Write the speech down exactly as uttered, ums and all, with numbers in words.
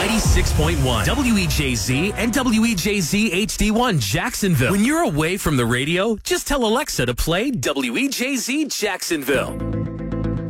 ninety-six point one W E J Z and W E J Z H D one Jacksonville. When you're away from the radio, just tell Alexa to play W E J Z Jacksonville.